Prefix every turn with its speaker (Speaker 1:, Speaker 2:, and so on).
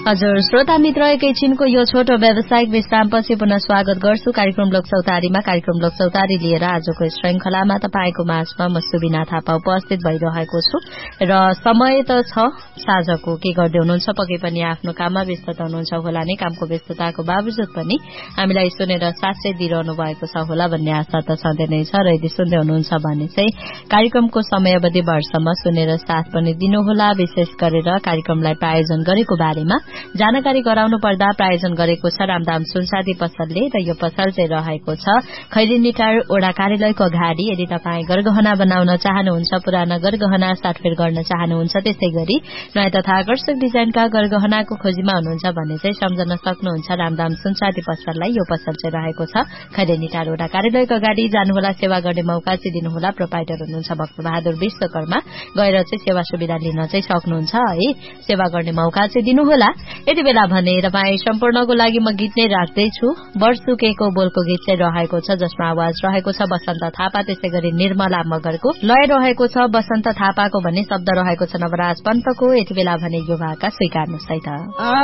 Speaker 1: हजुर श्रोता मित्र एकैछिनको यो छोटो व्यावसायिक विश्रामपछि पुनः स्वागत गर्छु कार्यक्रम लोकचौतारीमा। कार्यक्रम लोकचौतारी लिएर आजको श्रृंखलामा तपाईको माझमा म सुबिना थापा उपस्थित भइरहेको छु र समय त छ साँझको, के गर्दै हुनुहुन्छ, पक्कै पनि आफ्नो काममा व्यस्तता हुनुहुन्छ होला नै। कामको व्यस्तताको बावजुद पनि हामीलाई सुनेर साथै दिइरहनु भएको छ होला भन्ने आशा त सधैँ नै छ र यदि सुन्दै हुनुहुन्छ भने चाहिँ कार्यक्रमको समयावधि भरसम्म सुनेर साथ पनि दिनुहोला। विशेष गरेर कार्यक्रमलाई प्रायोजन गरेको बारेमा जानकारी गराउनु पर्दा प्रायोजन गरेको छ रामदाम सुनसादी पसलले र यो पसल चाहिँ रहेको छ खैरेनीटार ओडा कार्यालयको अगाडि। यदि तपाईँ गरगहना बनाउन चाहनुहुन्छ, पुराना गरगहना साटफेर गर्न चाहनुहुन्छ, त्यसै गरी नयाँ तथा आकर्षक डिजाइनका गरगहनाको खोजीमा हुनुहुन्छ भने चाहिँ सम्झन सक्नुहुन्छ रामदाम सुनसादी पसललाई। यो पसल चाहिँ रहेको छ खैरेनीटार ओडा कार्यालयको अगाडि। जानुहोला, सेवा गर्ने मौका चाहिँ दिनुहोला। प्रोपाइटर हुनुहुन्छ भक्तबहादुर विश्वकर्मा, गएर चाहिँ सेवा सुविधा लिन चाहिँ सक्नुहुन्छ है। सेवा गर्ने मौका चाहिँ दिनुहोला। यति बेला भने तपाईँ सम्पूर्णको लागि म गीत नै राख्दैछु। वर्षुकेको बोलको गीत चाहिँ रहेको छ जसमा आवाज रहेको छ बसन्त थापा, त्यसै गरी निर्मला मगरको, लय रहेको छ बसन्त थापाको भन्ने शब्द रहेको छ नवराज पन्तको। यति बेला भने यो भाका स्वीकार्नुहोस् है त।